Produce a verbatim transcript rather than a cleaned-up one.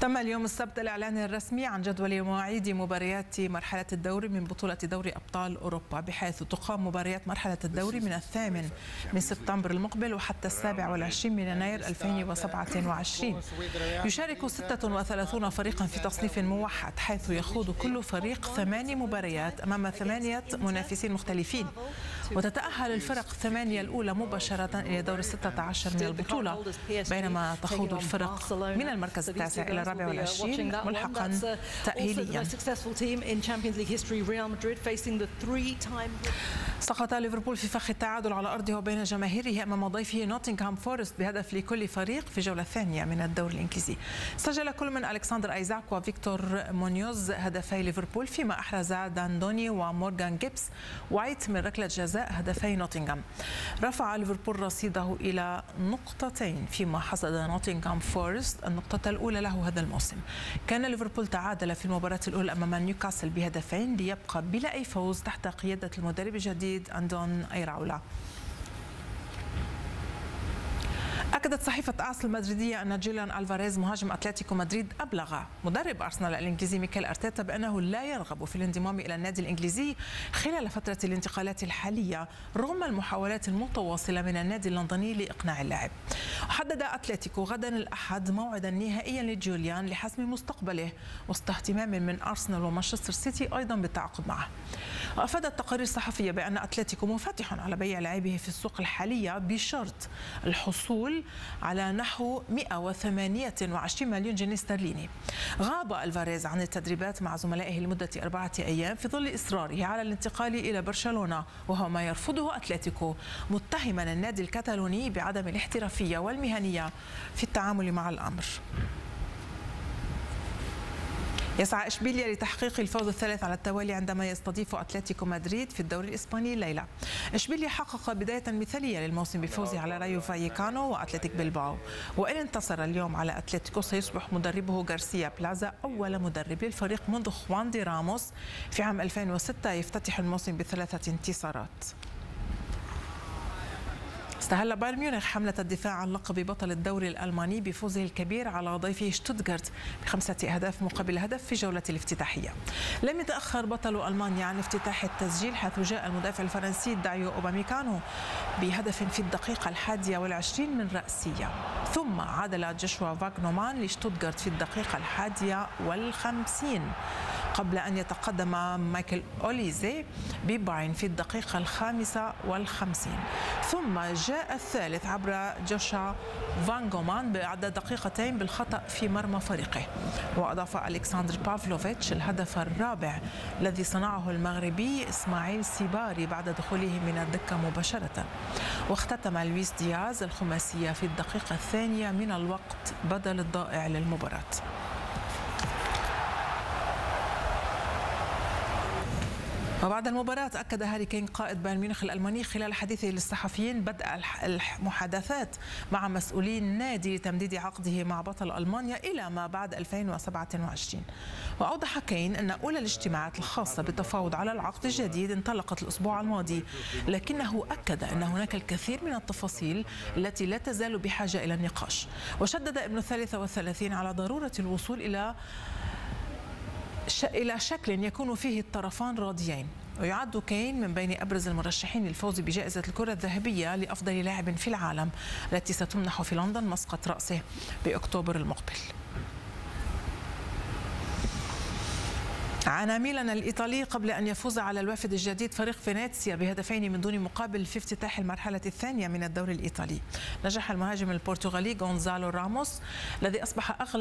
تم اليوم السبت الإعلان الرسمي عن جدول مواعيد مباريات مرحلة الدوري من بطولة دوري أبطال أوروبا، بحيث تقام مباريات مرحلة الدوري من الثامن من سبتمبر المقبل وحتى السابع والعشرين من يناير ألفين وسبعة وعشرين. يشارك ستة وثلاثون فريقا في تصنيف موحد، حيث يخوض كل فريق ثماني مباريات أمام ثمانية منافسين مختلفين، وتتأهل الفرق الثمانية الأولى مباشرة إلى دور الستة عشر من البطولة، بينما تخوض الفرق من المركز التاسع إلى الرابع والعشرين ملحقا تأهيليا. سقط ليفربول في فخ التعادل على أرضه وبين جماهيره أمام ضيفه نوتنغهام فورست بهدف لكل فريق في الجولة الثانية من الدوري الإنجليزي. سجل كل من ألكسندر أيزاك وفيكتور مونيوز هدفي ليفربول، فيما أحرز داندوني ومورغان جيبس وايت من ركلة جزاء هدفي نوتنغهام. رفع ليفربول رصيده إلى نقطتين، فيما حصد نوتنغهام فورست النقطة الأولى له هذا الموسم. كان ليفربول تعادل في المباراة الأولى أمام نيوكاسل بهدفين ليبقى بلا أي فوز تحت قيادة المدرب الجديد أندون أيراولا. أكدت صحيفة آس المدريدية أن جوليان ألفاريز مهاجم أتلتيكو مدريد أبلغ مدرب أرسنال الإنجليزي ميكيل أرتيتا بأنه لا يرغب في الانضمام إلى النادي الإنجليزي خلال فترة الانتقالات الحالية، رغم المحاولات المتواصلة من النادي اللندني لإقناع اللاعب. حدد أتلتيكو غدا الأحد موعدا نهائيا لجوليان لحسم مستقبله، وسط اهتمام من أرسنال ومانشستر سيتي أيضا بالتعاقد معه. وأفادت تقارير صحفية بأن أتلتيكو منفتح على بيع لاعبه في السوق الحالية بشرط الحصول على نحو مئة وثمانية وعشرين مليون جنيه استرليني. غاب ألفاريز عن التدريبات مع زملائه لمدة أربعة أيام في ظل إصراره على الانتقال إلى برشلونة، وهو ما يرفضه أتلتيكو، متهما النادي الكتالوني بعدم الاحترافية والمهنية في التعامل مع الأمر. يسعى إشبيليا لتحقيق الفوز الثالث على التوالي عندما يستضيف أتلتيكو مدريد في الدوري الإسباني الليلة. إشبيليا حقق بداية مثالية للموسم بفوزه على رايو فايكانو وأتلتيك بلباو، وإن انتصر اليوم على أتلتيكو سيصبح مدربه غارسيا بلازا أول مدرب للفريق منذ خوان دي راموس في عام ألفين وستة، يفتتح الموسم بثلاثة انتصارات. استهل بايرن ميونخ حملة الدفاع عن لقب بطل الدوري الألماني بفوزه الكبير على ضيفه شتوتغارت بخمسة أهداف مقابل هدف في جولة الافتتاحية. لم يتأخر بطل ألمانيا عن افتتاح التسجيل، حيث جاء المدافع الفرنسي دايو أوباميكانو بهدف في الدقيقة الحادية والعشرين من رأسية، ثم عادل جوشوا فاغنومان لشتوتغارت في الدقيقة الحادية والخمسين، قبل أن يتقدم مايكل أوليزي بباين في الدقيقة الخامسة والخمسين، ثم جاء الثالث عبر جوشا فانغومان بعد دقيقتين بالخطأ في مرمى فريقه. وأضاف ألكسندر بافلوفيتش الهدف الرابع الذي صنعه المغربي إسماعيل سيباري بعد دخوله من الدكة مباشرة. واختتم لويس دياز الخماسية في الدقيقة الثانية من الوقت بدل الضائع للمباراة. وبعد المباراة أكد هاري كين قائد بايرن ميونخ الألماني خلال حديثه للصحفيين بدء المحادثات مع مسؤولي النادي لتمديد عقده مع بطل ألمانيا إلى ما بعد ألفين وسبعة وعشرين. وأوضح كين أن أولى الاجتماعات الخاصة بالتفاوض على العقد الجديد انطلقت الأسبوع الماضي، لكنه أكد أن هناك الكثير من التفاصيل التي لا تزال بحاجة إلى النقاش. وشدد ابن الثالثة والثلاثين على ضرورة الوصول إلى إلى شكل يكون فيه الطرفان راضيين. ويعد كين من بين أبرز المرشحين للفوز بجائزة الكرة الذهبية لأفضل لاعب في العالم، التي ستمنح في لندن مسقط رأسه بأكتوبر المقبل. عانى ميلان الإيطالي قبل أن يفوز على الوافد الجديد فريق فينيسيا بهدفين من دون مقابل في افتتاح المرحلة الثانية من الدوري الإيطالي. نجح المهاجم البرتغالي غونزالو راموس الذي أصبح أغلى